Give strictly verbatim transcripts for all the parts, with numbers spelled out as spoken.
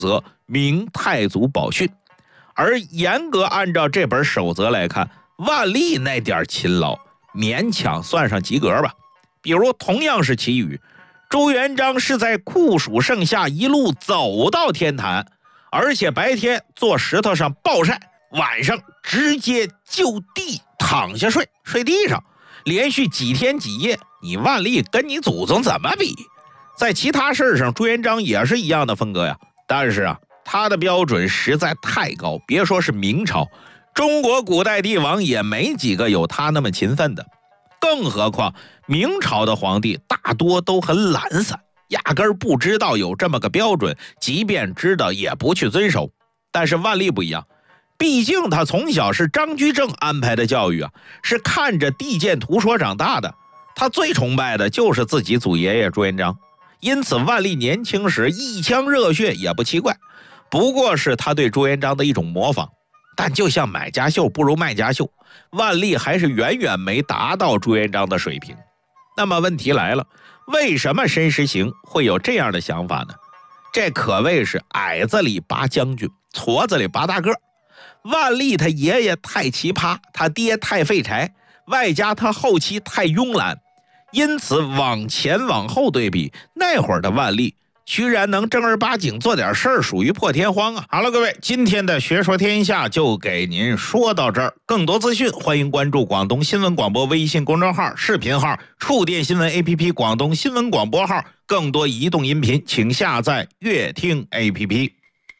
则明太祖宝训。而严格按照这本守则来看，万历那点勤劳勉强算上及格吧。比如同样是祈雨，朱元璋是在酷暑盛夏一路走到天坛，而且白天坐石头上暴晒，晚上直接就地躺下睡，睡地上，连续几天几夜，你万历跟你祖宗怎么比？在其他事上，朱元璋也是一样的风格呀。但是啊，他的标准实在太高，别说是明朝，中国古代帝王也没几个有他那么勤奋的。更何况明朝的皇帝大多都很懒散，压根儿不知道有这么个标准，即便知道也不去遵守。但是万历不一样，毕竟他从小是张居正安排的教育啊，是看着地鉴图说长大的，他最崇拜的就是自己祖爷爷朱元璋。因此万历年轻时一腔热血也不奇怪，不过是他对朱元璋的一种模仿。但就像买家秀不如卖家秀，万历还是远远没达到朱元璋的水平。那么问题来了，为什么申时行会有这样的想法呢？这可谓是矮子里拔将军，矬子里拔大个。万历他爷爷太奇葩，他爹太废柴，外加他后期太慵懒，因此往前往后对比，那会儿的万历居然能正儿八经做点事儿，属于破天荒啊！好了，各位，今天的学说天下就给您说到这儿。更多资讯，欢迎关注广东新闻广播微信公众号、视频号、触电新闻 A P P 广东新闻广播号。更多移动音频，请下载乐听 A P P。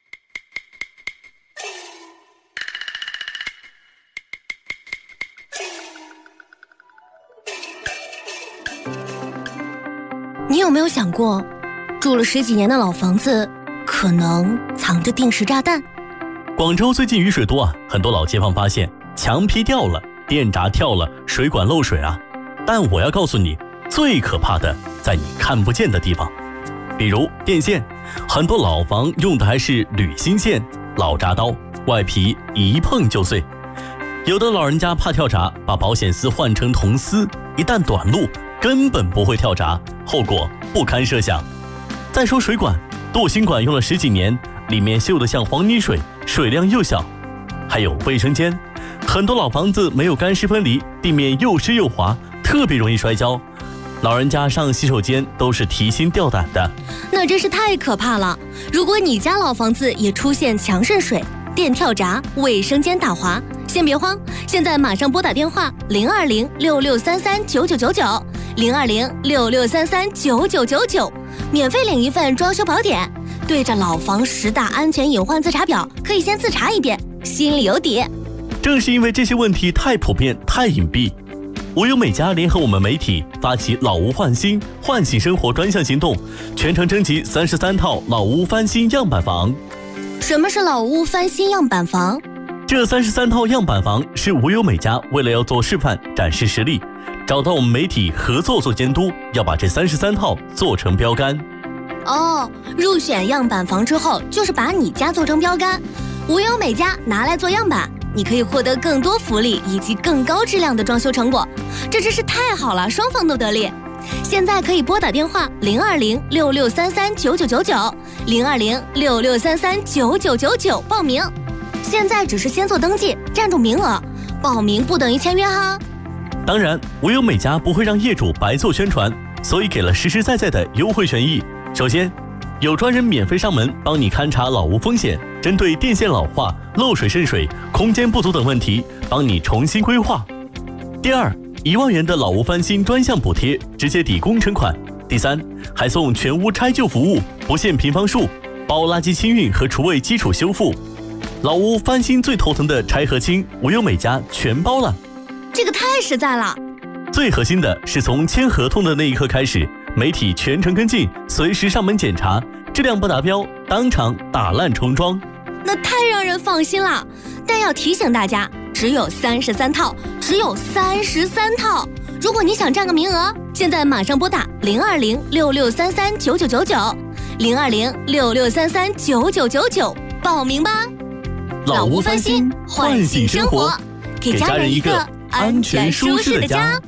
你有没有想过，住了十几年的老房子可能藏着定时炸弹？ 广州最近雨水多啊，很多老街坊发现墙皮掉了，电闸跳了，水管漏水啊。但我要告诉你，最可怕的在你看不见的地方。比如电线，很多老房用的还是铝芯线，老铡刀，外皮一碰就碎。有的老人家怕跳闸，把保险丝换成铜丝，一旦短路根本不会跳闸，后果不堪设想。再说水管，镀锌管用了十几年，里面锈得像黄泥水，水量又小。还有卫生间，很多老房子没有干湿分离，地面又湿又滑，特别容易摔跤。老人家上洗手间都是提心吊胆的， 那真是太可怕了。如果你家老房子也出现墙渗水、电跳闸、卫生间打滑，先别慌，现在马上拨打电话零二零六六三三九九九九零二零六六三三九九九九，免费领一份装修宝典，对着老房十大安全隐患自查表，可以先自查一遍，心里有底。 正是因为这些问题太普遍、太隐蔽，无忧美家联合我们媒体发起老屋换新、唤醒生活专项行动，全程征集三十三套老屋翻新样板房。 什么是老屋翻新样板房？ 这三十三套样板房是无忧美家为了要做示范、展示实力，找到我们媒体合作做监督，要把这三十三套做成标杆。 哦，入选样板房之后，就是把你家做成标杆，无忧美家拿来做样板，你可以获得更多福利以及更高质量的装修成果，这真是太好了，双方都得利。现在可以拨打电话零二零六六三三九九九九零二零六六三三九九九九报名。现在只是先做登记，占住名额，报名不等于签约哈。 当然，无忧美家不会让业主白做宣传，所以给了实实在在的优惠权益。首先，有专人免费上门帮你勘察老屋风险，针对电线老化、漏水渗水、空间不足等问题，帮你重新规划。第二，一万元的老屋翻新专项补贴，直接抵工程款。第三，还送全屋拆旧服务，不限平方数，包垃圾清运和厨卫基础修复。老屋翻新最头疼的拆和清，无忧美家全包了， 这个太实在了。 最核心的是从签合同的那一刻开始，媒体全程跟进，随时上门检查，质量不达标当场打烂重装， 那太让人放心了。但要提醒大家，只有三十三套，只有三十三套。如果你想占个名额，现在马上拨打零二零六六三三九九九九零二零六六三三九九九九报名吧。 老屋翻新，唤醒生活，给家人一个安全舒适的家。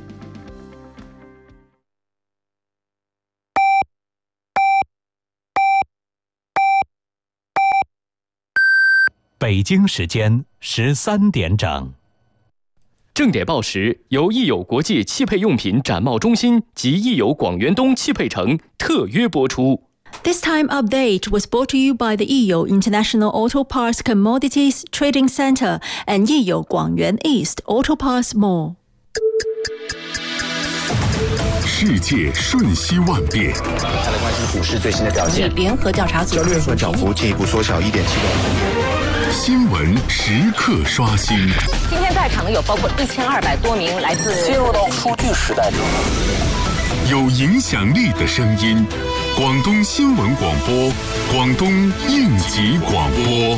北京时间十三点整。 正点报时由益友国际汽配用品展贸中心及益友广元东汽配城特约播出。 This time update was brought to you by the E U International Auto Parts Commodities Trading Center and E U Guangyuan East Auto Parts Mall。 世界瞬息万变， 再来关心股市最新的表现。 联合调查组交易所涨幅进一步缩小一点七个。 新闻时刻刷新。 今天在场的有包括一千二百多名来自进入到数据时代中， 有影响力的声音。广东新闻广播，广东应急广播。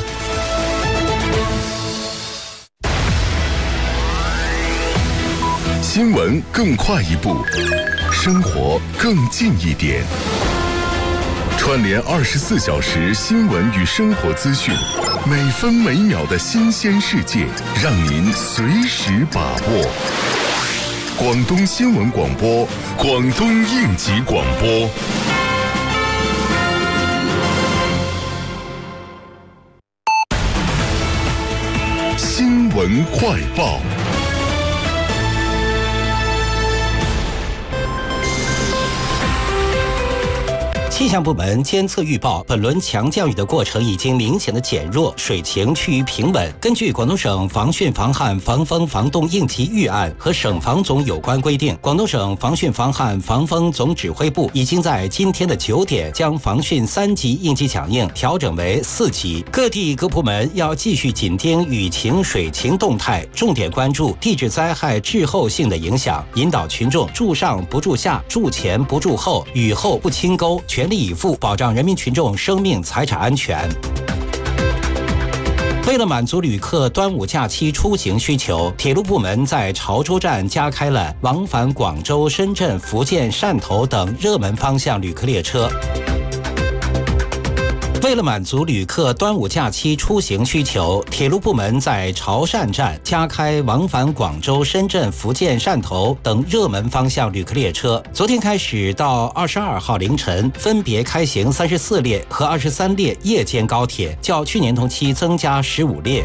新闻更快一步，生活更近一点。串联二十四小时新闻与生活资讯，每分每秒的新鲜世界，让您随时把握。广东新闻广播，广东应急广播。新闻快报。 气象部门监测预报，本轮强降雨的过程已经明显的减弱，水情趋于平稳。根据广东省防汛防旱防风防冻应急预案和省防总有关规定，广东省防汛防旱防风总指挥部已经在今天的九点将防汛三级应急响应调整为四级。各地各部门要继续紧盯雨情水情动态，重点关注地质灾害滞后性的影响，引导群众住上不住下，住前不住后，雨后不清沟，全力以赴保障人民群众生命财产安全。为了满足旅客端午假期出行需求，铁路部门在潮州站加开了往返广州、深圳、福建、汕头等热门方向旅客列车。为了满足旅客端午假期出行需求，铁路部门在潮汕站加开往返广州、深圳、福建、汕头等热门方向旅客列车。昨天开始到二十二号凌晨，分别开行三十四列和二十三列夜间高铁，较去年同期增加十五列。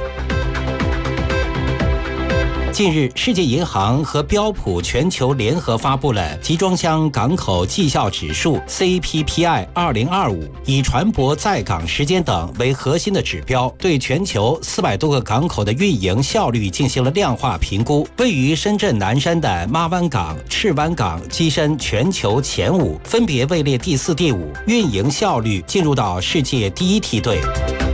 近日，世界银行和标普全球联合发布了集装箱港口绩效指数 C P P I 二零二五，以船舶在港时间等为核心的指标，对全球四百多个港口的运营效率进行了量化评估。位于深圳南山的妈湾港、赤湾港跻身全球前五，分别位列第四、第五，运营效率进入到世界第一梯队。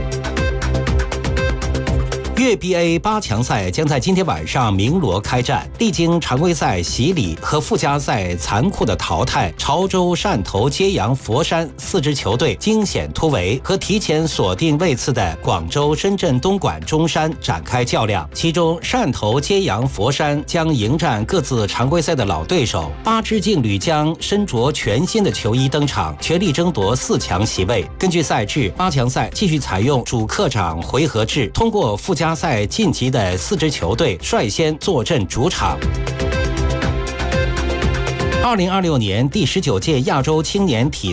粤 B A 八强赛将在今天晚上鸣锣开战，历经常规赛洗礼和附加赛残酷的淘汰，潮州、汕头、揭阳、佛山四支球队惊险突围，和提前锁定位次的广州、深圳、东莞、中山展开较量。其中，汕头、揭阳、佛山将迎战各自常规赛的老对手，八支劲旅将身着全新的球衣登场，全力争夺四强席位。根据赛制，八强赛继续采用主客场回合制，通过附加赛晋级的四支球队率先坐镇主场。二零二六年第十九届亚洲青年体